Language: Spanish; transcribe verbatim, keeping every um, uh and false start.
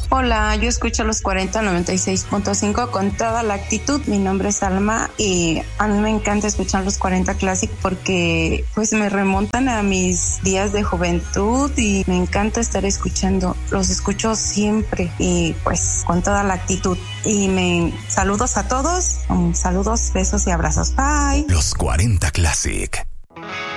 Hola, yo escucho los cuarenta noventa y seis punto cinco con toda la actitud. Mi nombre es Alma y a mí me encanta escuchar los cuarenta Classic porque pues me remontan a mis días de juventud y me encanta estar escuchando. Los escucho siempre y pues con toda la actitud. Y me saludos a todos, um, saludos, besos y abrazos. Bye. Los cuarenta Classic.